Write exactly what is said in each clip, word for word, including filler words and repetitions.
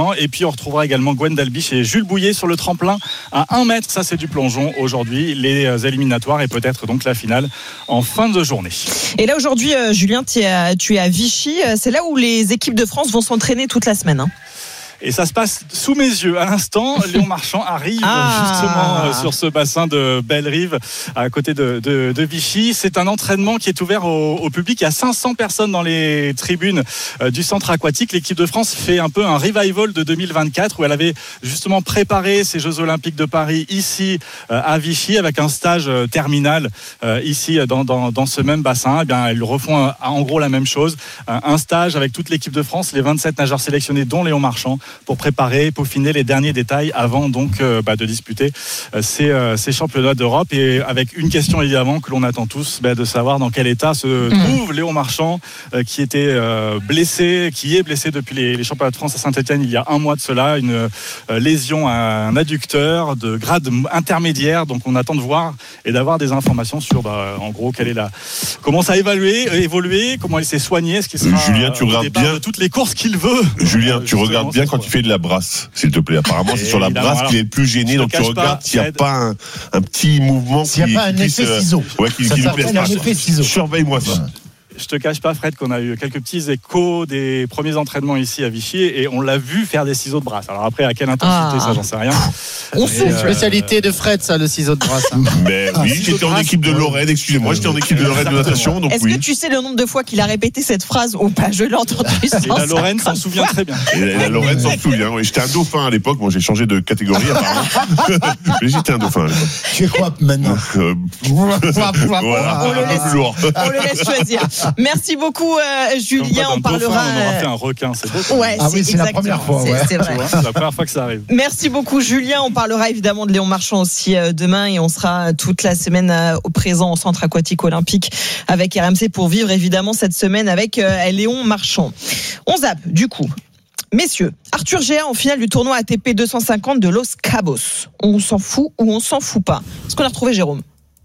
Florian. Et puis on retrouvera également Gwen Dalbiche et Jules Bouillet sur le tremplin à un mètre. Ça, c'est du plongeon aujourd'hui. Les éliminatoires et peut-être donc la finale en fin de journée. Et là aujourd'hui, euh, Julien, tu es, à, tu es à Vichy. C'est là où les équipes de France vont s'entraîner toute la semaine. Hein. Et ça se passe sous mes yeux. À l'instant, Léon Marchand arrive ah. justement sur ce bassin de Bellerive, à côté de, de, de Vichy. C'est un entraînement qui est ouvert au, au public. Il y a cinq cents personnes dans les tribunes du centre aquatique. L'équipe de France fait un peu un revival de deux mille vingt-quatre où elle avait justement préparé ces Jeux Olympiques de Paris ici à Vichy avec un stage terminal ici dans, dans, dans ce même bassin. Eh bien, ils refont en gros la même chose. Un stage avec toute l'équipe de France, les vingt-sept nageurs sélectionnés dont Léon Marchand, pour préparer, peaufiner les derniers détails avant donc euh, bah, de disputer euh, ces, euh, ces championnats d'Europe. Et avec une question évidemment que l'on attend tous, bah, de savoir dans quel état se trouve mmh. Léon Marchand, euh, qui était euh, blessé, qui est blessé depuis les, les championnats de France à Saint-Etienne il y a un mois de cela, une euh, lésion à un adducteur de grade intermédiaire. Donc on attend de voir et d'avoir des informations sur bah, en gros quelle est la, comment ça a évolué, évolué, comment il s'est soigné, est-ce qu'il sera Julien, tu regardes bien de toutes les courses qu'il veut. Julien, tu regardes bien quand tu fais de la brasse, s'il te plaît. Apparemment, c'est sur la brasse qu'il est le plus gêné. Donc tu regardes s'il n'y a pas un, un petit mouvement. S'il n'y a pas un effet ciseau. Ouais, qui lui plaît pas. Surveille-moi ça. Je te cache pas, Fred, qu'on a eu quelques petits échos des premiers entraînements ici à Vichy et on l'a vu faire des ciseaux de brasse. Alors après, à quelle intensité, ah. ça, j'en sais rien. On c'est une euh... spécialité de Fred, ça, le ciseau de brasse. Hein. Mais oui, j'étais en équipe de Lorraine, excusez-moi, j'étais en équipe de Lorraine de natation. Donc Est-ce oui. que tu sais le nombre de fois qu'il a répété cette phrase ou pas? Je l'ai entendu. Et la Lorraine s'en souvient très bien. Et la Lorraine s'en souvient, oui. J'étais un dauphin à l'époque. Moi, j'ai changé de catégorie, apparemment. Mais j'étais un dauphin à l'époque. Tu es quoi maintenant? euh... Voilà, on, le laisse, un peu plus lourd. On le laisse choisir. Merci beaucoup. Euh, Julien, on parlera. Dauphin, on aura fait un requin, c'est beau. Ouais, ah c'est oui, c'est la première fois. C'est, ouais. c'est vrai. C'est la première fois que ça arrive. Merci beaucoup, Julien. On parlera évidemment de Léon Marchand aussi euh, demain et on sera toute la semaine euh, au présent au Centre Aquatique Olympique avec R M C pour vivre évidemment cette semaine avec euh, Léon Marchand. On zappe du coup. Messieurs, Arthur Géa en finale du tournoi A T P deux cent cinquante de Los Cabos. On s'en fout ou on s'en fout pas? Est-ce qu'on a retrouvé Jérôme?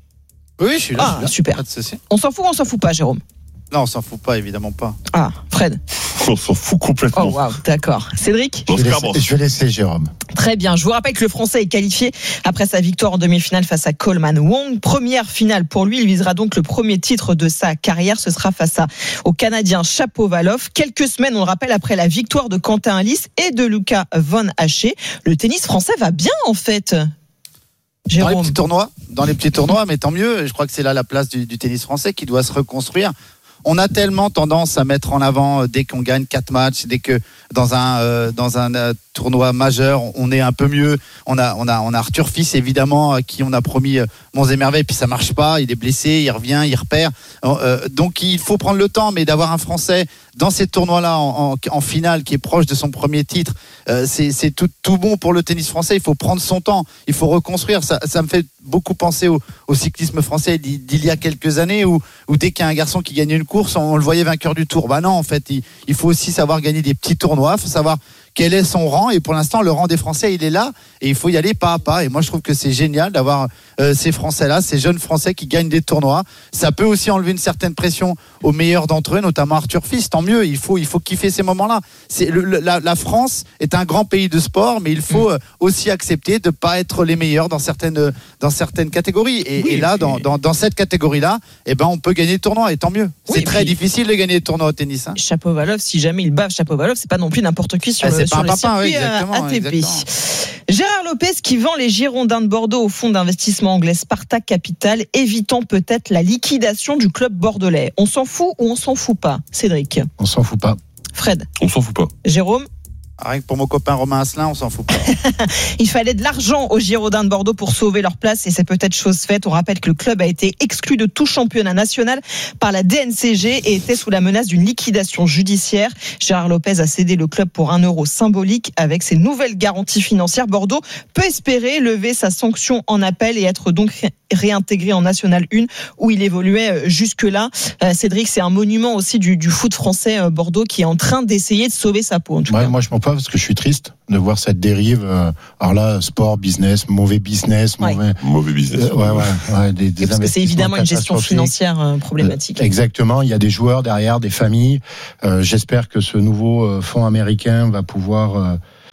Oui, je suis là. Ah, je suis là. Super. Pas de souci. On s'en fout ou on s'en fout pas, Jérôme? Non, on s'en fout pas, évidemment pas. Ah, Fred. On s'en fout complètement. Oh, waouh, d'accord. Cédric? Je vais, laisser, je vais laisser Jérôme. Très bien. Je vous rappelle que le Français est qualifié après sa victoire en demi-finale face à Coleman Wong. Première finale pour lui. Il visera donc le premier titre de sa carrière. Ce sera face à, au Canadien Shapovalov. Quelques semaines, on le rappelle, après la victoire de Quentin Halys et de Luca Von Haché. Le tennis français va bien, en fait. Jérôme. Dans les petits tournois, dans les petits tournois, mais tant mieux. Je crois que c'est là la place du, du tennis français qui doit se reconstruire. On a tellement tendance à mettre en avant dès qu'on gagne quatre matchs, dès que dans un euh, dans un euh, tournoi majeur, on est un peu mieux. On a on a on a Arthur Fils évidemment à qui on a promis euh, monts et merveilles, puis ça marche pas. Il est blessé, il revient, il repère. Euh, donc il faut prendre le temps, mais d'avoir un Français dans ces tournois-là en, en, en finale qui est proche de son premier titre, euh, c'est c'est tout tout bon pour le tennis français. Il faut prendre son temps, il faut reconstruire. Ça ça me fait beaucoup penser au, au cyclisme français d'il y a quelques années où où dès qu'il y a un garçon qui gagnait une course, on le voyait vainqueur du Tour. Bah non, en fait, il, il faut aussi savoir gagner des petits tournois, il faut savoir quel est son rang, et pour l'instant le rang des Français il est là et il faut y aller pas à pas, et moi je trouve que c'est génial d'avoir euh, ces Français là, ces jeunes Français qui gagnent des tournois. Ça peut aussi enlever une certaine pression aux meilleurs d'entre eux, notamment Arthur Fils, tant mieux, il faut, il faut kiffer ces moments là. C'est le, la, la France est un grand pays de sport, mais il faut euh, aussi accepter de pas être les meilleurs dans certaines, dans certaines catégories, et, oui, et là dans, dans, dans cette catégorie là, eh ben, on peut gagner des tournois, et tant mieux. Oui, c'est très puis, difficile de gagner des tournois au tennis, hein. Shapovalov, si jamais il bat Shapovalov, c'est pas non plus n'importe qui sur, ah, le, sur le papa, circuit oui, A T P. Exactement. Gérard Lopez qui vend les Girondins de Bordeaux au fonds d'investissement anglais Spartak Capital, évitant peut-être la liquidation du club bordelais. On s'en fout ou on s'en fout pas, Cédric? On s'en fout pas. Fred? On s'en fout pas. Jérôme? Rien que pour mon copain Romain Asselin, on s'en fout pas. Il fallait de l'argent aux Girondins de Bordeaux pour sauver leur place, et c'est peut-être chose faite. On rappelle que le club a été exclu de tout championnat national par la D N C G et était sous la menace d'une liquidation judiciaire. Gérard Lopez a cédé le club pour un euro symbolique. Avec ses nouvelles garanties financières, Bordeaux peut espérer lever sa sanction en appel et être donc réintégré en National un où il évoluait jusque-là. Euh, Cédric, c'est un monument aussi du, du foot français, euh, Bordeaux, qui est en train d'essayer de sauver sa peau. En tout ouais, cas. Moi, je m'en pas parce que je suis triste de voir cette dérive. Euh, alors là, sport, business, mauvais business, ouais. mauvais, mauvais business. Euh, ouais, ouais, ouais, des, des parce que c'est évidemment une gestion financière euh, problématique. Euh, exactement. Il y a des joueurs derrière, des familles. Euh, j'espère que ce nouveau euh, fonds américain va pouvoir euh,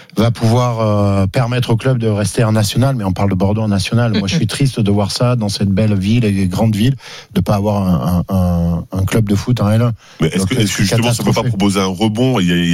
va pouvoir euh, permettre au club de rester en national, mais on parle de Bordeaux en national. Moi, je suis triste de voir ça dans cette belle ville et grande ville, de pas avoir un, un, un, un club de foot en L un. Mais est-ce que, est-ce que justement, ça peut pas proposer un rebond? Il y a,